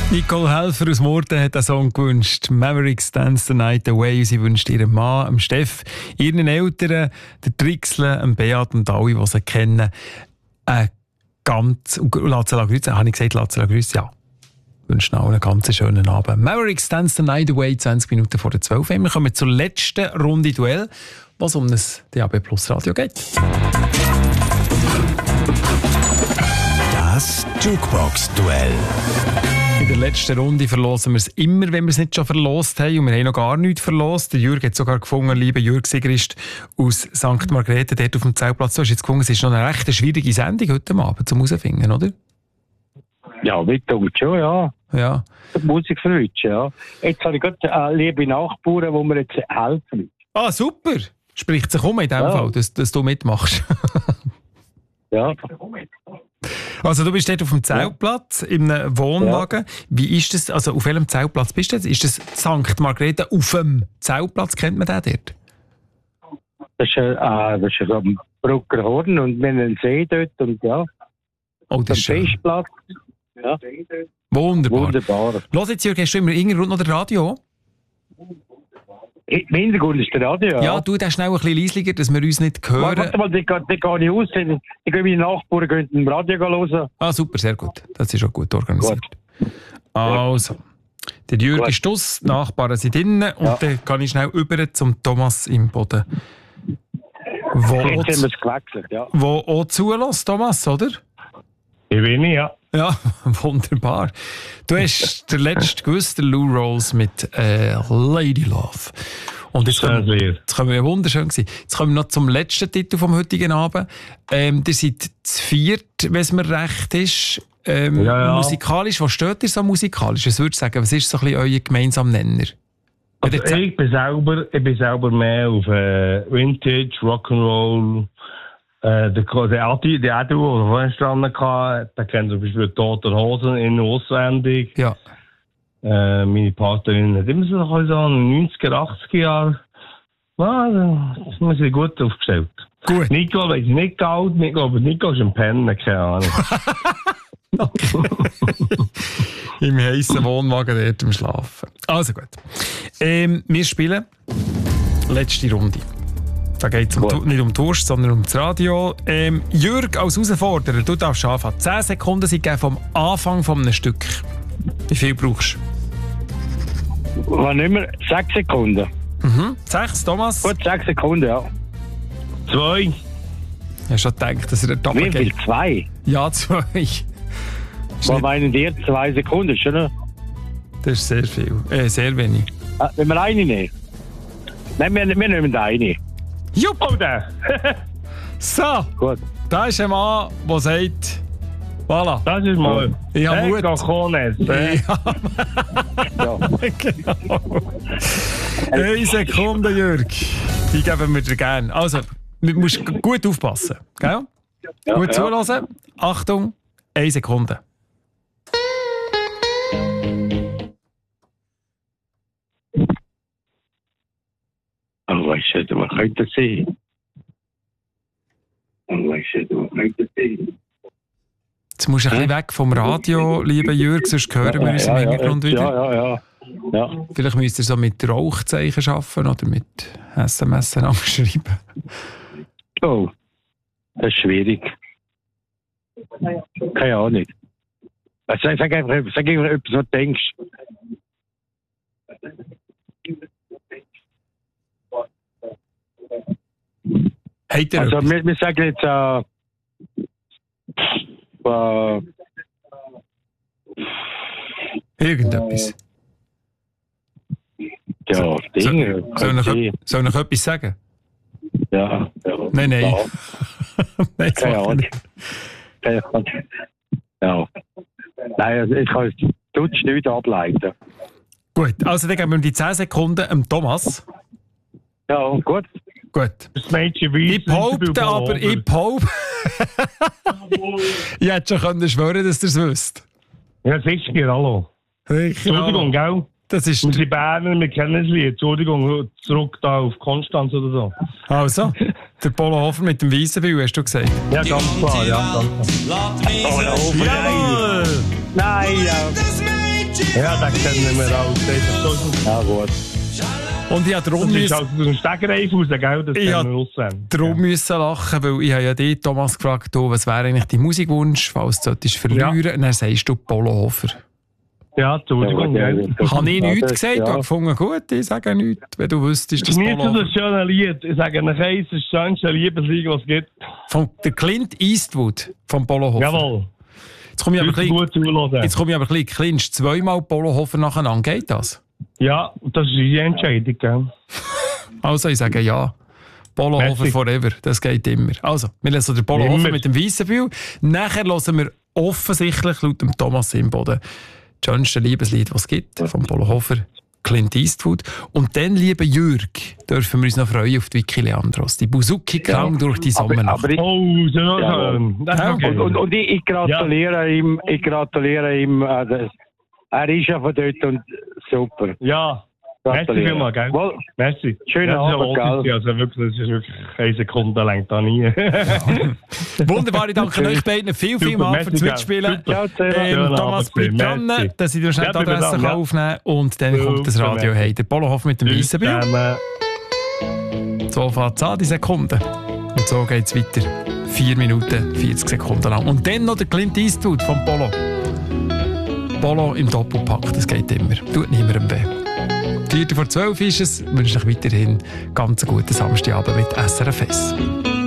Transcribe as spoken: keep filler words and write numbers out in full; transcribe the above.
Nicole Helfer aus Murten hat einen Song gewünscht. Mavericks Dance the Night Away. Sie wünscht ihrem Mann, dem Steff, ihren Eltern, der Trixle, dem Beat und alle, die sie kennen, ein ganz... Latzela Grüße, habe ich gesagt, Latzela Grüße? Ja. Wünschen allen einen ganz schönen Abend. Mavericks Dance the Night Away, zwanzig Minuten vor der zwölf. Wir kommen zur letzten Runde Duell, was um das D A B Plus Radio geht. Das Jukebox-Duell. In der letzten Runde verlosen wir es immer, wenn wir es nicht schon verlost haben. Und wir haben noch gar nichts verlost. Der Jürg hat sogar gefunden, lieber Jürg Sigrist aus Sankt Margrethe, dort auf dem Zeltplatz. Du hast jetzt gefunden, es ist noch eine recht schwierige Sendung heute Abend zum Herausfinden, oder? Ja, mit schon, ja. Ja. Die Musik verwünscht, ja. Jetzt habe ich gerade äh, liebe Nachbarn, die mir jetzt helfen. Ah, super. Spricht sich um in dem ja. Fall, dass, dass du mitmachst. Ja. Also du bist dort auf dem Zeltplatz, ja. in einem Wohnwagen. Ja. Wie ist das, also auf welchem Zeltplatz bist du jetzt? Ist das Sankt Margrethe auf dem Zeltplatz? Kennt man den dort? Das ist, äh, das ist am Brucker Horn und wir haben einen See dort und ja. Oh, das ist schön. Fischplatz. Ja. Wunderbar. Wunderbar. Los jetzt, Jürg, hast du immer irgendwo noch das Radio? Im Hintergrund ist der Radio, ja. Ja, du, der ist schnell ein bisschen leislicher, dass wir uns nicht hören. Warte mal, die, die gehe ich aus. Die, die gehen meine Nachbarn gehen im Radio hören. Ah, super, sehr gut. Das ist auch gut organisiert. Gut. Also, der Jürg gut. ist aus, die Nachbarn sind drinnen und ja. dann kann ich schnell über zum Thomas im Boden. Wo Jetzt haben wir es gewechselt, ja. Wo auch zulässt, Thomas, oder? Ich bin ich, ja. Ja, wunderbar. Du hast der letzte gewusst, der Lou Rolls mit äh, Lady Love. Und jetzt kommen, jetzt kommen wir wunderschön gewesen. Jetzt kommen wir noch zum letzten Titel vom heutigen Abend. Ähm, ihr seid zu viert, wenn es mir recht ist. Ähm, ja, ja. Musikalisch, was steht ihr so musikalisch? Was würdest du sagen, was ist so ein bisschen euer gemeinsamer Nenner? Also ich, bin selber, ich bin selber mehr auf äh, Vintage, Rock'n'Roll. Äh, der, der Adi, der Adi, der vorhin dran hatte, der kennt zum Beispiel Tote Hosen in- und auswendig. Ja. Äh, meine Partnerin hat immer so neunziger, achtziger Jahre. Ja, das muss ich gut aufgestellt. Gut. Nico weiß nicht alt, ich glaube, Nico ist ein Penner, keine Ahnung. Im heissen Wohnwagen dort im Schlafen. Also gut. Ähm, wir spielen letzte Runde. Da geht es um, nicht um Durst, sondern um das Radio. Ähm, Jürg als Herausforderer, du darfst anfangen. Zehn Sekunden sind gegeben vom Anfang von einem Stück. Wie viel brauchst du? Wann immer? Sechs Sekunden. Mhm. Sechs, Thomas? Gut, sechs Sekunden, ja. Zwei. Ich habe schon gedacht, dass er den Doppel geht. Wie viel? Zwei? Ja, zwei. Was meinen dir? Zwei Sekunden, schon? Das ist sehr viel. Äh, sehr wenig. Ah, wenn wir eine nehmen? Nein, wir, wir nehmen eine. Jupp! Oh, der. So, gut. Da ist ein Mann, der sagt, voilà. Das ist mal. Ich habe Mut. Ich habe genau. Eine Sekunde, Jürg. Die geben wir dir gerne. Also, du musst gut aufpassen. Gell? Ja, gut ja. Zuhören. Achtung, eine Sekunde. Oh, weißt du, was könnte das sein? Oh, weißt du, was könnte das sein? Jetzt musst du ein bisschen weg vom Radio, lieber Jürg, sonst hören wir uns ja, im Hintergrund ja, wieder. Ja, ja, ja. ja. Vielleicht müsst ihr so mit Rauchzeichen arbeiten oder mit S M S schreiben. Oh, das ist schwierig. Keine Ahnung. Also, sag einfach, sag einfach etwas, was du denkst. Hat er also, wir, wir sagen jetzt, äh, äh, irgendetwas. Ja, Dinge. So, soll, ich, soll ich etwas sagen? Ja. ja. Nein, nein. Ja. Nein, keine Ahnung. Keine Ahnung. Ja. Nein, also ich kann es tutsch nicht ableiten. Gut, also dann geben wir die zehn Sekunden dem Thomas. Ja, gut. Gut. Das Mädchen weiß, ich behaupte aber, ich behaupte... ich hätte schon können schwören, dass ihr es wüsst. Ja, sicher, hallo. Entschuldigung, gell? Das ist wir sind Berner, wir kennen das Lied. Entschuldigung, zurück da auf Konstanz oder so. Also, der Polo Hofer mit dem Weissenbühl, hast du gesagt? Ja, ganz klar, ja, ganz klar. Oh, ja, Jawohl! Nein, ja. Ja, das kennen wir auch. Das ist so. Ja, gut. Und ich habe darum Das ist müssen, halt aus dem Stegreif raus, gell? Das Ich kennen hab wir aussehen. darum müssen lachen, weil ich habe ja dich, Thomas, gefragt, du, was wäre eigentlich dein Musikwunsch, falls du solltest verlieren. Ja. Und dann sagst du Polo Hofer. Ja, Entschuldigung, Ja, gell? das- Habe ich ja, nichts das- gesagt? ja. Du hast gefunden, gut, ich sage nichts, wenn du wüsstest, Das dass ist nicht Polo so Hofer... ein schönes Lied. Ich sage euch eins, das ist das schönste Liebeslied, was es gibt. Von der Clint Eastwood vom Polo Hofer. Jawohl. Jetzt komme ich aber Wirklich gleich, gut zuhören. jetzt komme ich aber gleich, Clinch, zweimal Polo Hofer nacheinander, geht das? Ja, das ist die Entscheidung, gell? Also, ich sage ja. Polo Merci. Hofer forever, das geht immer. Also, wir lassen den Polo Immer. Hofer mit dem Weissenbühl. Nachher hören wir offensichtlich laut dem Thomas Imboden das schönste Liebeslied, was es gibt, von Polo Hofer, Clint Eastwood. Und dann, lieber Jürg, dürfen wir uns noch freuen auf die Vicky Leandros. Die Buzuki-Klang Ja. durch die Aber, Sommernacht. aber ich, Oh, so Ja. schön. Das ist Ja, okay. und, und, und ich, ich gratuliere ihm, ich gratuliere ihm, äh, das, er ist ja von dort und super. Ja, merci Gratuliere. vielmals, gell? Wohl, Merci. Schönen das ist Abend, ja gell? wohl, also wirklich, das ist wirklich eine Sekunde lang da nie. Wunderbar, ich danke euch beiden viel, viel Super, mal merci, fürs gell. Mitspielen. Super. ciao zusammen. Ähm, Schönen Thomas, Abend, bleib dran, merci. dass ich dir schnell Ja, die bleib Adresse dran, kann ja. aufnehmen kann. Und dann Super, kommt das Radio merci. heim. Der Polo Hofer mit dem weißen Bild. Zusammen. So fährt es an, die Sekunden. Und so geht es weiter. vier Minuten, vierzig Sekunden lang. Und dann noch der Clint Eastwood vom Polo. Polo im Doppelpack, das geht immer. Tut niemandem weh. Viertel vor zwölf ist es. Ich wünsche euch weiterhin ganz einen guten Samstagabend mit S R F S.